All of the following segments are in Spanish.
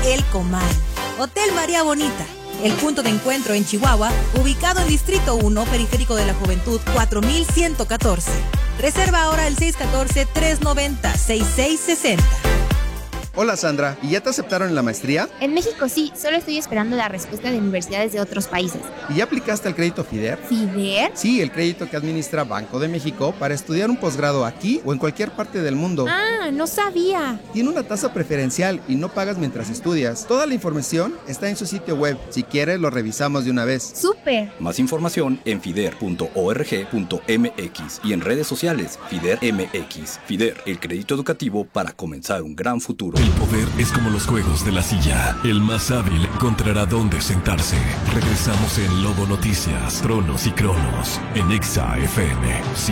El Comal. Hotel María Bonita, el punto de encuentro en Chihuahua, ubicado en Distrito 1, Periférico de la Juventud, 4114. Reserva ahora el 614-390-6660. Hola Sandra, ¿y ya te aceptaron en la maestría? En México sí, solo estoy esperando la respuesta de universidades de otros países. ¿Y ya aplicaste al crédito FIDER? ¿FIDER? Sí, el crédito que administra Banco de México para estudiar un posgrado aquí o en cualquier parte del mundo. Ah, no sabía. Tiene una tasa preferencial y no pagas mientras estudias. Toda la información está en su sitio web. Si quieres, lo revisamos de una vez. ¡Súper! Más información en fider.org.mx y en redes sociales FIDER MX. FIDER, el crédito educativo para comenzar un gran futuro. El poder es como los juegos de la silla. El más hábil encontrará dónde sentarse. Regresamos en Lobo Noticias, Tronos y Cronos, en Exa FM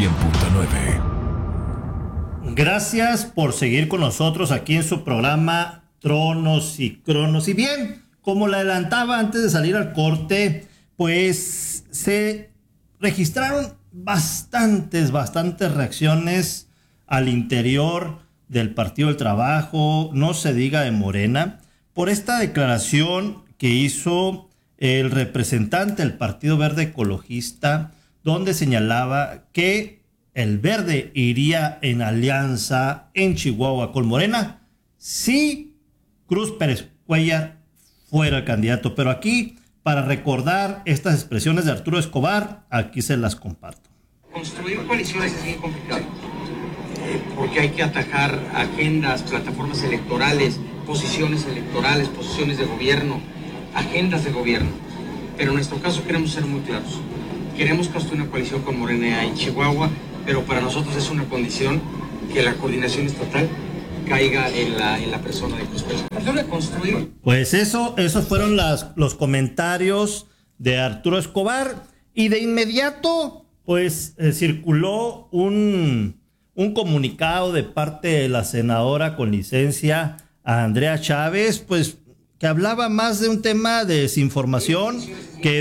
100.9. Gracias por seguir con nosotros aquí en su programa Tronos y Cronos. Y bien, como le adelantaba antes de salir al corte, pues se registraron bastantes reacciones al interior del Partido del Trabajo, no se diga de Morena, por esta declaración que hizo el representante del Partido Verde Ecologista, donde señalaba que el Verde iría en alianza en Chihuahua con Morena si Cruz Pérez Cuéllar fuera el candidato. Pero aquí, para recordar estas expresiones de Arturo Escobar, aquí se las comparto. Construir coaliciones es muy complicado, porque hay que atajar agendas, plataformas electorales, posiciones de gobierno, agendas de gobierno. Pero en nuestro caso queremos ser muy claros. Queremos construir una coalición con Morena en Chihuahua, pero para nosotros es una condición que la coordinación estatal caiga en la persona de Cruz Pérez. Pues esos fueron los comentarios de Arturo Escobar, y de inmediato pues circuló un comunicado de parte de la senadora con licencia Andrea Chávez, pues que hablaba más de un tema de desinformación que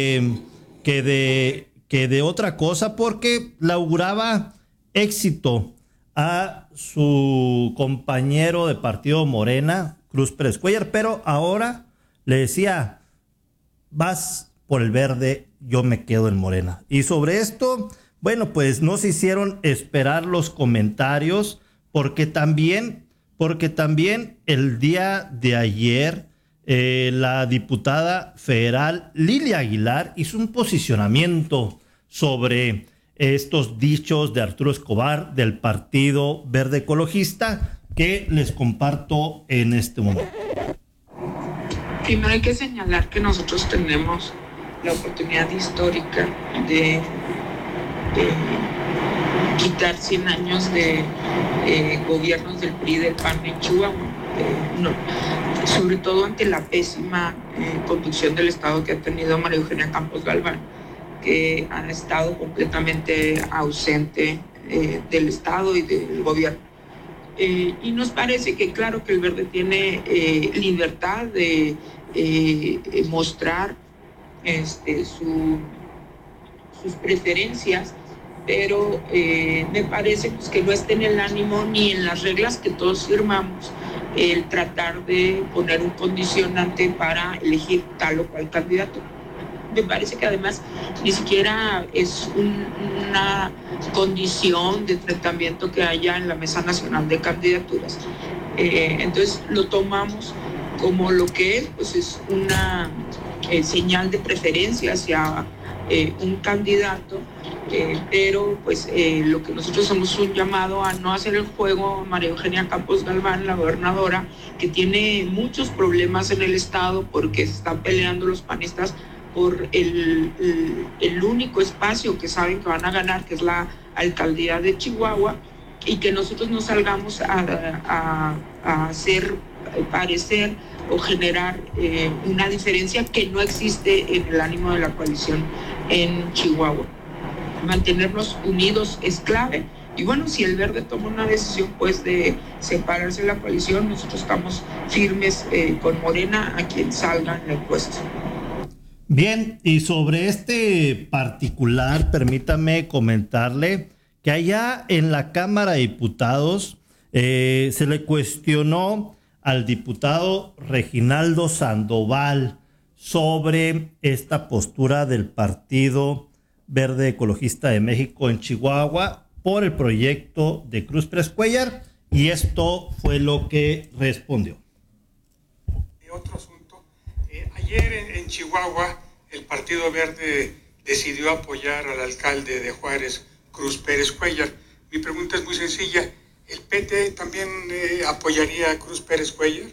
de otra cosa, porque le auguraba éxito a su compañero de partido Morena, Cruz Pérez Cuéllar, pero ahora le decía: vas por el Verde, yo me quedo en Morena. Y sobre esto, bueno, pues no se hicieron esperar los comentarios, porque también el día de ayer la diputada federal Lilia Aguilar hizo un posicionamiento sobre estos dichos de Arturo Escobar del Partido Verde Ecologista, que les comparto en este momento. Primero hay que señalar que nosotros tenemos la oportunidad histórica de quitar 100 años de gobiernos del PRI y del PAN en Chihuahua, sobre todo ante la pésima conducción del Estado que ha tenido María Eugenia Campos Galván, que ha estado completamente ausente del Estado y del gobierno. Y nos parece que claro que el Verde tiene libertad de mostrar sus preferencias, pero me parece pues, que no está en el ánimo ni en las reglas que todos firmamos el tratar de poner un condicionante para elegir tal o cual candidato. Me parece que además ni siquiera es una condición de tratamiento que haya en la Mesa Nacional de Candidaturas. Entonces lo tomamos como lo que es, pues es una señal de preferencia hacia un candidato, pero pues lo que nosotros hacemos un llamado a no hacer el juego a María Eugenia Campos Galván, la gobernadora, que tiene muchos problemas en el estado porque se están peleando los panistas por el único espacio que saben que van a ganar, que es la alcaldía de Chihuahua, y que nosotros no salgamos a hacer parecer o generar una diferencia que no existe en el ánimo de la coalición en Chihuahua. Mantenernos unidos es clave. Y bueno, si el Verde toma una decisión pues de separarse de la coalición, nosotros estamos firmes con Morena a quien salga en la encuesta. Bien, y sobre este particular, permítame comentarle que allá en la Cámara de Diputados se le cuestionó al diputado Reginaldo Sandoval sobre esta postura del Partido Verde Ecologista de México en Chihuahua por el proyecto de Cruz Pérez Cuéllar, y esto fue lo que respondió. Otro asunto, ayer en Chihuahua el Partido Verde decidió apoyar al alcalde de Juárez, Cruz Pérez Cuéllar. Mi pregunta es muy sencilla, ¿el PT también apoyaría a Cruz Pérez Cuéllar?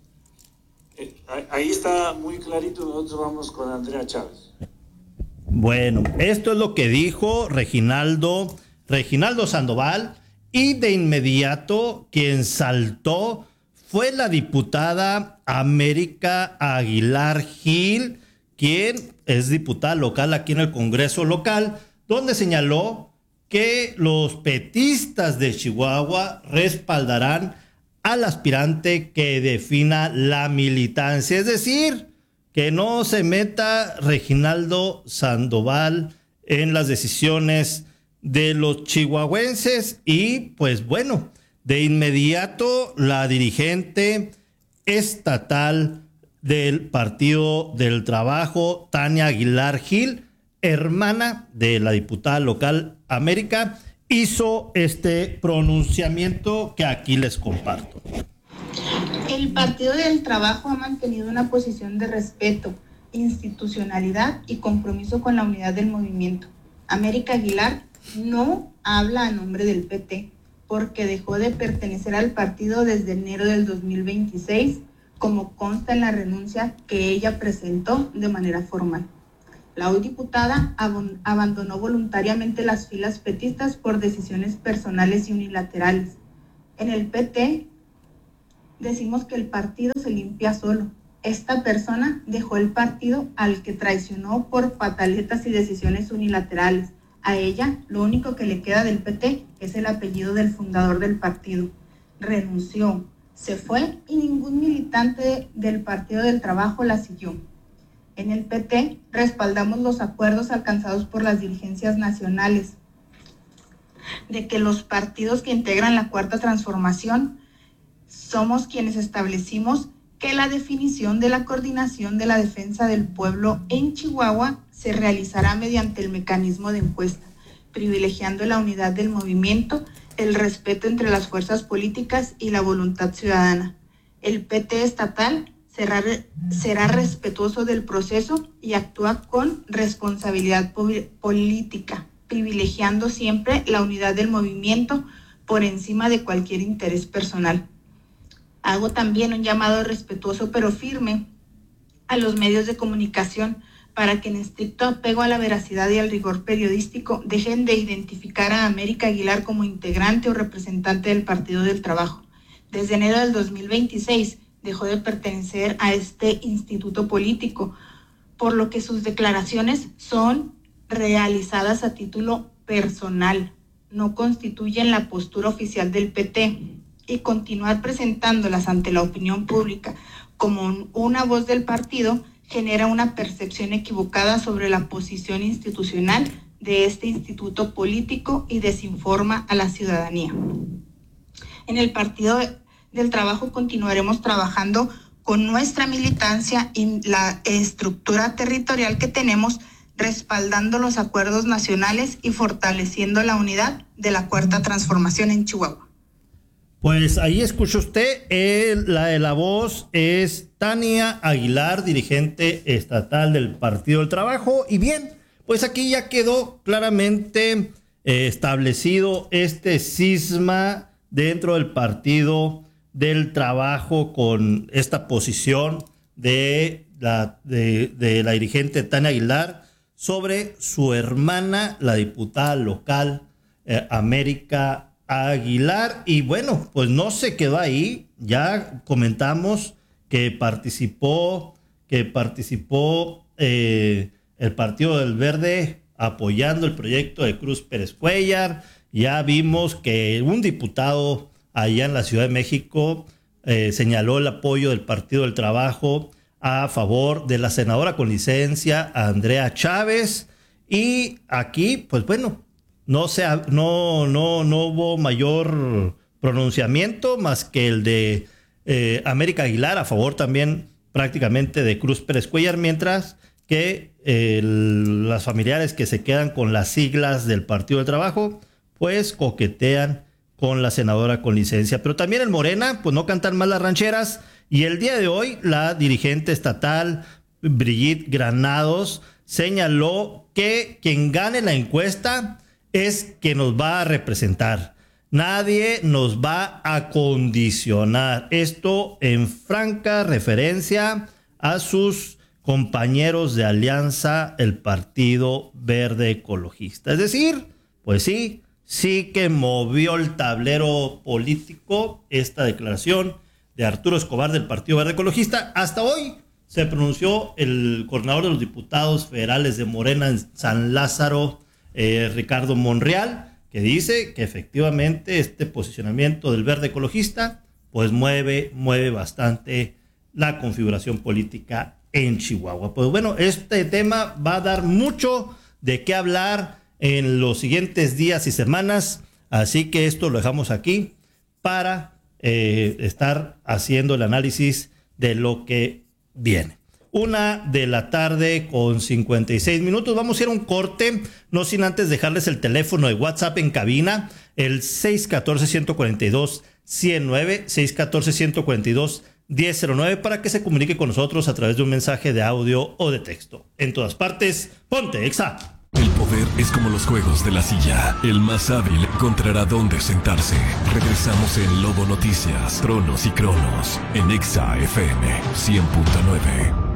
Ahí está muy clarito, nosotros vamos con Andrea Chávez. Bueno, esto es lo que dijo Reginaldo Sandoval, y de inmediato quien saltó fue la diputada América Aguilar Gil, quien es diputada local aquí en el Congreso local, donde señaló que los petistas de Chihuahua respaldarán al aspirante que defina la militancia. Es decir, que no se meta Reginaldo Sandoval en las decisiones de los chihuahuenses. Y pues bueno, de inmediato la dirigente estatal del Partido del Trabajo, Tania Aguilar Gil, hermana de la diputada local América, hizo este pronunciamiento que aquí les comparto. El Partido del Trabajo ha mantenido una posición de respeto, institucionalidad y compromiso con la unidad del movimiento. América Aguilar no habla a nombre del PT porque dejó de pertenecer al partido desde enero del 2026, como consta en la renuncia que ella presentó de manera formal. La hoy diputada abandonó voluntariamente las filas petistas por decisiones personales y unilaterales. En el PT decimos que el partido se limpia solo. Esta persona dejó el partido al que traicionó por pataletas y decisiones unilaterales. A ella lo único que le queda del PT es el apellido del fundador del partido. Renunció, se fue y ningún militante del Partido del Trabajo la siguió. En el PT respaldamos los acuerdos alcanzados por las dirigencias nacionales de que los partidos que integran la Cuarta Transformación somos quienes establecimos que la definición de la coordinación de la defensa del pueblo en Chihuahua se realizará mediante el mecanismo de encuesta, privilegiando la unidad del movimiento, el respeto entre las fuerzas políticas y la voluntad ciudadana. El PT estatal será respetuoso del proceso y actúa con responsabilidad política, privilegiando siempre la unidad del movimiento por encima de cualquier interés personal. Hago también un llamado respetuoso pero firme a los medios de comunicación para que en estricto apego a la veracidad y al rigor periodístico dejen de identificar a América Aguilar como integrante o representante del Partido del Trabajo. Desde enero del 2026 dejó de pertenecer a este instituto político, por lo que sus declaraciones son realizadas a título personal, no constituyen la postura oficial del PT, y continuar presentándolas ante la opinión pública como una voz del partido genera una percepción equivocada sobre la posición institucional de este instituto político y desinforma a la ciudadanía. En el Partido del Trabajo continuaremos trabajando con nuestra militancia y la estructura territorial que tenemos, respaldando los acuerdos nacionales y fortaleciendo la unidad de la Cuarta Transformación en Chihuahua. Pues ahí escucha usted, la voz es Tania Aguilar, dirigente estatal del Partido del Trabajo. Y bien, pues aquí ya quedó claramente establecido este cisma dentro del Partido del Trabajo con esta posición de la dirigente Tania Aguilar sobre su hermana, la diputada local América Aguilar. Y bueno, pues no se quedó ahí, ya comentamos que participó el Partido del Verde apoyando el proyecto de Cruz Pérez Cuéllar. Ya vimos que un diputado allá en la Ciudad de México señaló el apoyo del Partido del Trabajo a favor de la senadora con licencia Andrea Chávez. Y aquí, pues bueno, no hubo mayor pronunciamiento más que el de América Aguilar, a favor también prácticamente de Cruz Pérez Cuellar, mientras que las familiares que se quedan con las siglas del Partido del Trabajo, pues coquetean con la senadora con licencia. Pero también en Morena, pues no cantan más las rancheras, y el día de hoy la dirigente estatal Brigitte Granados señaló que quien gane la encuesta es quien nos va a representar. Nadie nos va a condicionar. Esto en franca referencia a sus compañeros de alianza, el Partido Verde Ecologista. Es decir, pues sí que movió el tablero político esta declaración de Arturo Escobar del Partido Verde Ecologista. Hasta hoy se pronunció el coordinador de los diputados federales de Morena en San Lázaro, Ricardo Monreal, que dice que efectivamente este posicionamiento del Verde Ecologista pues mueve bastante la configuración política en Chihuahua. Pues bueno, este tema va a dar mucho de qué hablar en los siguientes días y semanas, así que esto lo dejamos aquí para estar haciendo el análisis de lo que viene. 1:00 p.m. con 56 minutos. Vamos a ir a un corte, no sin antes dejarles el teléfono de WhatsApp en cabina, el 614-142-109, 614-142-1009, para que se comunique con nosotros a través de un mensaje de audio o de texto. En todas partes, ponte Exa. El poder es como los juegos de la silla. El más hábil encontrará dónde sentarse. Regresamos en Lobo Noticias, Tronos y Cronos, en Exa FM 100.9.